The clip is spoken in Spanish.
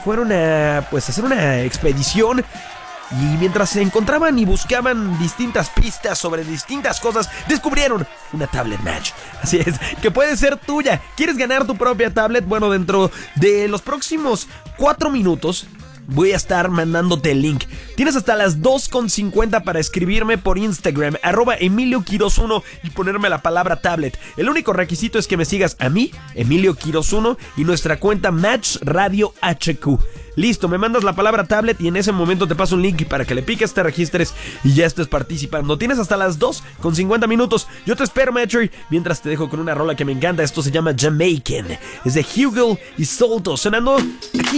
fueron a hacer una expedición. Y mientras se encontraban y buscaban distintas pistas sobre distintas cosas, descubrieron una tablet Match. Así es, que puede ser tuya. ¿Quieres ganar tu propia tablet? Bueno, dentro de los próximos 4 minutos voy a estar mandándote el link. Tienes hasta las 2:50 para escribirme por Instagram, @EmilioQuiroz1, y ponerme la palabra tablet. El único requisito es que me sigas a mí, Emilio Quirós1, y nuestra cuenta Match Radio HQ. Listo, me mandas la palabra tablet y en ese momento te paso un link para que le piques, te registres y ya estés participando. Tienes hasta las 2:50 minutos. Yo te espero, Matcher. Mientras te dejo con una rola que me encanta. Esto se llama Jamaican. Es de Hugel y Solto, sonando aquí